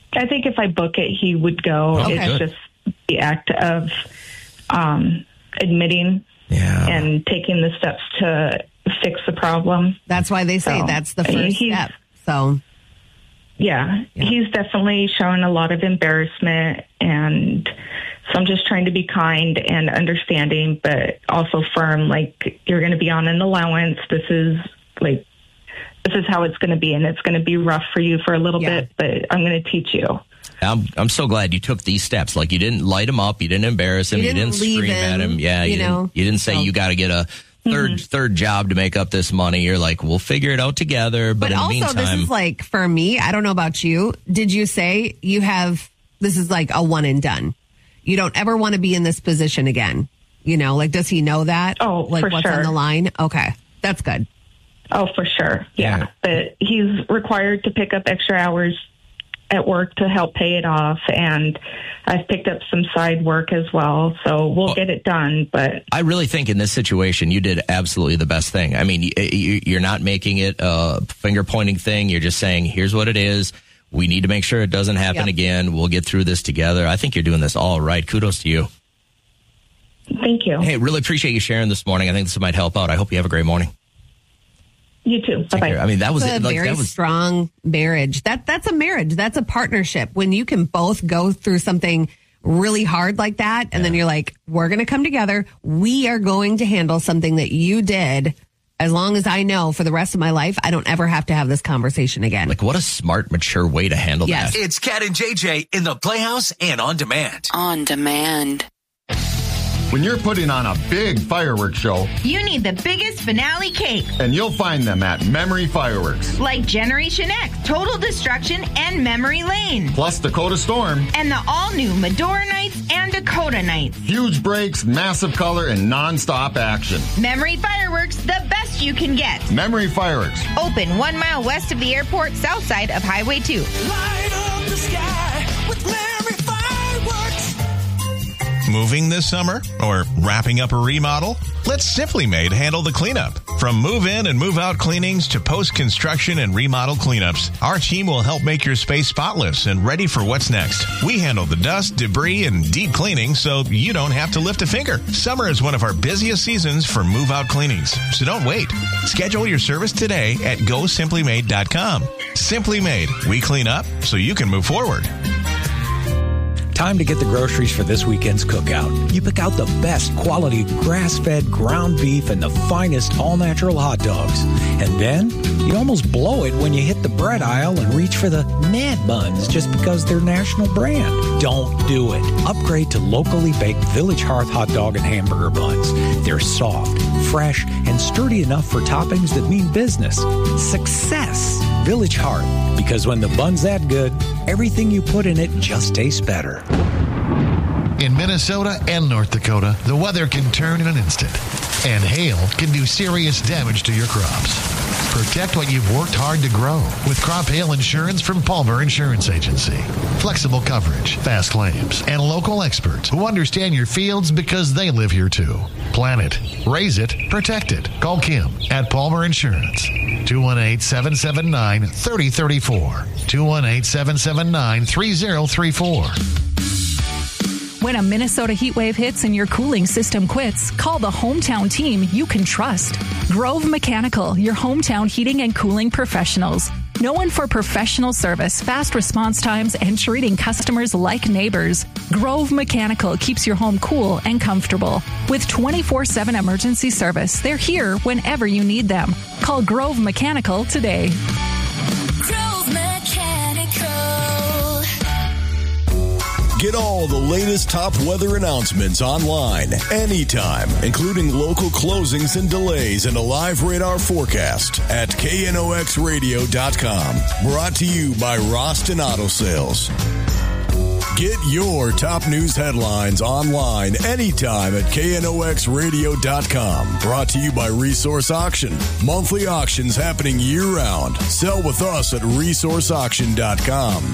I think if I book it, he would go. Okay. It's just the act of admitting and taking the steps to fix the problem. That's why they say that's the first step. So, yeah, he's definitely shown a lot of embarrassment, and so I'm just trying to be kind and understanding, but also firm. Like, you're going to be on an allowance. This is how it's going to be, and it's going to be rough for you for a little bit, but I'm going to teach you. I'm so glad you took these steps. Like, you didn't light him up, you didn't embarrass him, you didn't scream at him. Yeah, you didn't say you got to get a third job to make up this money. You're like, we'll figure it out together. But in also, the meantime, this is like, for me, I don't know about you. Did you say this is like a one and done? You don't ever want to be in this position again. Like, does he know that? Oh, like for what's sure. on the line? Okay, that's good. Oh, for sure. Yeah. But he's required to pick up extra hours at work to help pay it off. And I've picked up some side work as well. So we'll get it done. But I really think in this situation, you did absolutely the best thing. I mean, you're not making it a finger pointing thing. You're just saying, here's what it is. We need to make sure it doesn't happen again. We'll get through this together. I think you're doing this all right. Kudos to you. Thank you. Hey, really appreciate you sharing this morning. I think this might help out. I hope you have a great morning. You too. Bye-bye. I mean, that was a very strong marriage. That's a marriage. That's a partnership. When you can both go through something really hard like that, and then you're like, we're going to come together. We are going to handle something that you did. As long as I know for the rest of my life, I don't ever have to have this conversation again. Like, what a smart, mature way to handle that. It's Cat and JJ in the Playhouse and On Demand. On Demand. When you're putting on a big fireworks show, you need the biggest finale cake. And you'll find them at Memory Fireworks. Like Generation X, Total Destruction, and Memory Lane. Plus Dakota Storm. And the all-new Medora Nights and Dakota Nights. Huge breaks, massive color, and non-stop action. Memory Fireworks, the best you can get. Memory Fireworks. Open 1 mile west of the airport, south side of Highway 2. Light up the sky with Memory Fireworks. Moving this summer or wrapping up a remodel? Let Simply Made handle the cleanup. From move-in and move-out cleanings to post-construction and remodel cleanups, our team will help make your space spotless and ready for what's next. We handle the dust, debris, and deep cleaning so you don't have to lift a finger. Summer is one of our busiest seasons for move-out cleanings, so don't wait. Schedule your service today at GoSimplyMade.com. Simply Made. We clean up so you can move forward. Time to get the groceries for this weekend's cookout. You pick out the best quality grass-fed ground beef and the finest all-natural hot dogs. And then you almost blow it when you hit the bread aisle and reach for the Mad Buns just because they're national brand. Don't do it. Upgrade to locally baked Village Hearth hot dog and hamburger buns. They're soft, fresh, and sturdy enough for toppings that mean business. Success. Village Hearth. Because when the bun's that good, everything you put in it just tastes better. In Minnesota and North Dakota, the weather can turn in an instant, and hail can do serious damage to your crops. Protect what you've worked hard to grow with crop hail insurance from Palmer Insurance Agency. Flexible coverage, fast claims, and local experts who understand your fields because they live here too. Plan it, raise it, protect it. Call Kim at Palmer Insurance. 218-779-3034. 218-779-3034. When a Minnesota heat wave hits and your cooling system quits, call the hometown team you can trust. Grove Mechanical, your hometown heating and cooling professionals. Known for professional service, fast response times, and treating customers like neighbors, Grove Mechanical keeps your home cool and comfortable. With 24/7 emergency service, they're here whenever you need them. Call Grove Mechanical today. Get all the latest top weather announcements online, anytime, including local closings and delays and a live radar forecast at knoxradio.com. Brought to you by Roston Auto Sales. Get your top news headlines online anytime at knoxradio.com. Brought to you by Resource Auction. Monthly auctions happening year-round. Sell with us at resourceauction.com.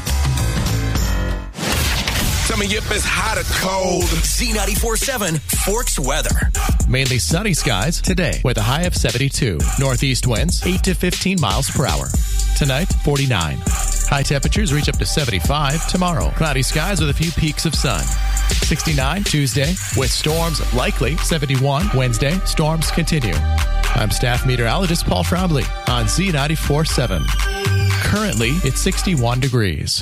Coming up is hot or cold. Z94.7 Forks weather. Mainly sunny skies today with a high of 72. Northeast winds 8 to 15 miles per hour. Tonight, 49. High temperatures reach up to 75 tomorrow. Cloudy skies with a few peaks of sun. 69 Tuesday with storms likely. 71 Wednesday. Storms continue. I'm staff meteorologist Paul Frombley on Z94.7. Currently, it's 61 degrees.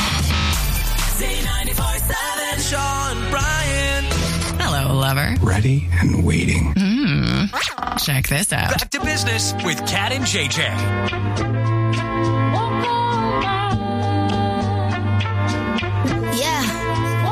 Z94.7, Sean Bryan. Hello, lover. Ready and waiting. Check this out. Back to business with Kat and JJ.